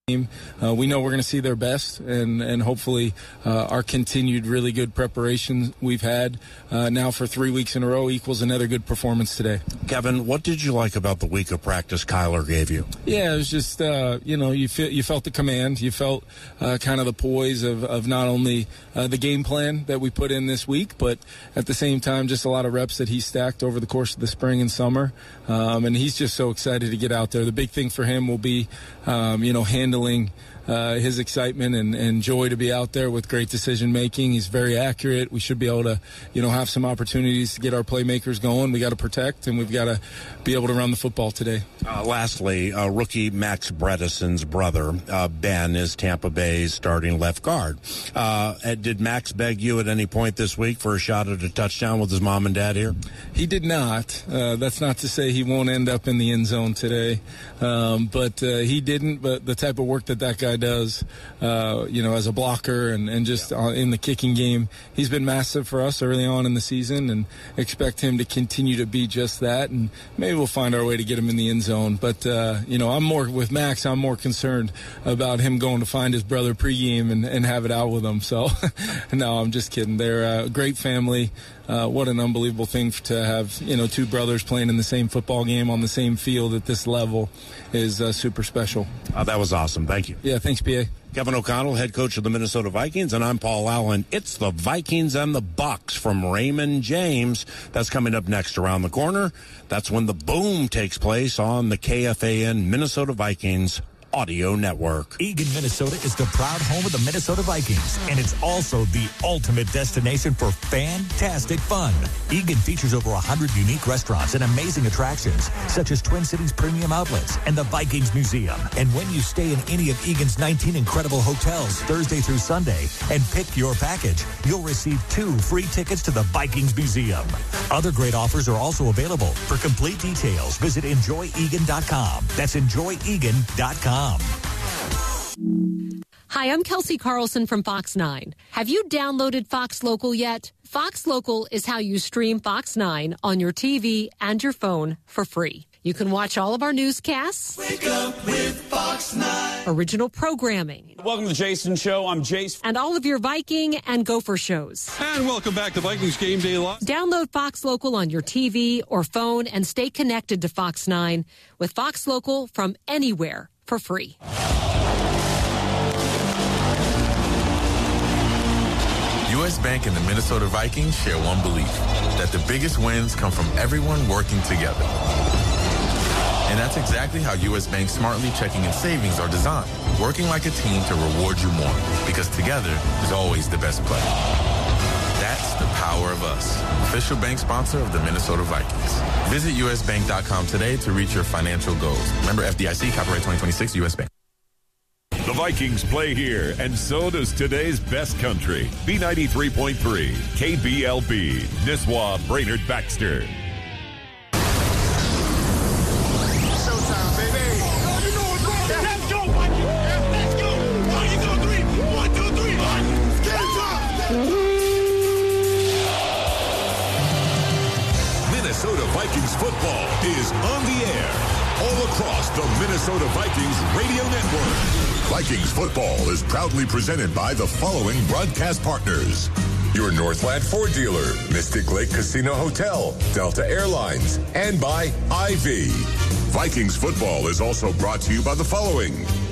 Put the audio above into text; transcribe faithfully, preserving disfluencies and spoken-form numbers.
Uh, we know we're going to see their best, and, and hopefully uh, our continued really good preparation we've had uh, now for three weeks in a row equals another good performance today. Kevin, what did you like about the week of practice Kyler gave you? Yeah, it was just, uh, you know, you feel, you felt the command. You felt uh, kind of the poise of, of not only uh, the game plan that we put in this week, but at the same time just a lot of reps that he stacked over the course of the spring and summer. Um, and he's just so excited to get out there. The big thing for him will be, um, you know, handling Uh, his excitement and, and joy to be out there with great decision making. He's very accurate. We should be able to, you know, have some opportunities to get our playmakers going. We got to protect, and we've got to be able to run the football today. Uh, lastly, uh, rookie Max Bredeson's brother, uh, Ben, is Tampa Bay's starting left guard. Uh, did Max beg you at any point this week for a shot at a touchdown with his mom and dad here? He did not. Uh, that's not to say he won't end up in the end zone today. Um, but uh, he didn't. But the type of work that that guy does, uh, you know, as a blocker and, and just uh, in the kicking game, he's been massive for us early on in the season, and expect him to continue to be just that. And maybe we'll find our way to get him in the end zone. But, uh, you know, I'm more with Max, I'm more concerned about him going to find his brother pregame and, and have it out with him. So, no, I'm just kidding. They're a great family. Uh, what an unbelievable thing to have, you know, two brothers playing in the same football game on the same field at this level is uh, super special. Uh, that was awesome. Thank you. Yeah, thanks, B A. Kevin O'Connell, head coach of the Minnesota Vikings, and I'm Paul Allen. It's the Vikings and the Bucks from Raymond James. That's coming up next around the corner. That's when the boom takes place on the K F A N Minnesota Vikings Audio Network. Eagan, Minnesota is the proud home of the Minnesota Vikings, and it's also the ultimate destination for fantastic fun. Eagan features over one hundred unique restaurants and amazing attractions, such as Twin Cities Premium Outlets and the Vikings Museum. And when you stay in any of Eagan's nineteen incredible hotels Thursday through Sunday and pick your package, you'll receive two free tickets to the Vikings Museum. Other great offers are also available. For complete details, visit enjoy eagan dot com. That's enjoy eagan dot com. Hi, I'm Kelsey Carlson from Fox nine. Have you downloaded Fox Local yet? Fox Local is how you stream Fox nine on your T V and your phone for free. You can watch all of our newscasts. Wake up with Fox nine. Original programming. Welcome to the Jason Show. I'm Jace. And all of your Viking and Gopher shows. And welcome back to Vikings Game Day Live. Download Fox Local on your T V or phone and stay connected to Fox nine with Fox Local from anywhere for free. U S. Bank and the Minnesota Vikings share one belief, that the biggest wins come from everyone working together. And that's exactly how U S. Bank's Smartly Checking and Savings are designed, working like a team to reward you more, because together is always the best play. That's the power of us. Official bank sponsor of the Minnesota Vikings. Visit U S bank dot com today to reach your financial goals. Member F D I C, copyright twenty twenty-six, U S. Bank. The Vikings play here, and so does today's best country. B ninety-three point three, K B L B, Nisswa, Brainerd, Baxter. Showtime, baby. You know what's going on. Let's go, Vikings. Let's go. One, two, three. One, two, three. Vikings, get it up. Minnesota Vikings football is on the air all across the Minnesota Vikings radio network. Vikings football is proudly presented by the following broadcast partners. Your Northland Ford dealer, Mystic Lake Casino Hotel, Delta Airlines, and by I V. Vikings football is also brought to you by the following: